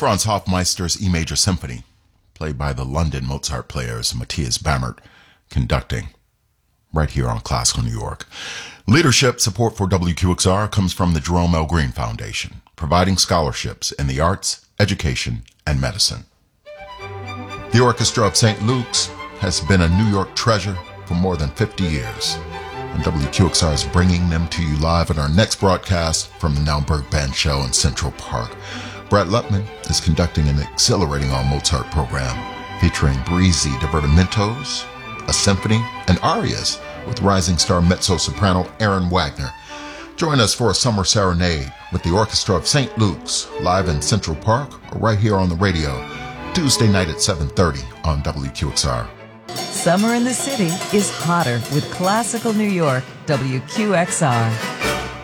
Franz Hofmeister's E Major Symphony, played by the London Mozart players Matthias Bammert, conducting, right here on Classical New York. Leadership support for WQXR comes from the Jerome L. Green Foundation, providing scholarships in the arts, education, and medicine. The Orchestra of St. Luke's has been a New York treasure for more than 50 years, and WQXR is bringing them to you live at our next broadcast from the Naumburg Band Show in Central Park. Brett Lutman is conducting an exhilarating all-Mozart program featuring breezy divertimentos, a symphony, and arias with rising star mezzo-soprano Aaron Wagner. Join us for a summer serenade with the Orchestra of St. Luke's live in Central Park or right here on the radio, Tuesday night at 7:30 on WQXR. Summer in the city is hotter with Classical New York, WQXR.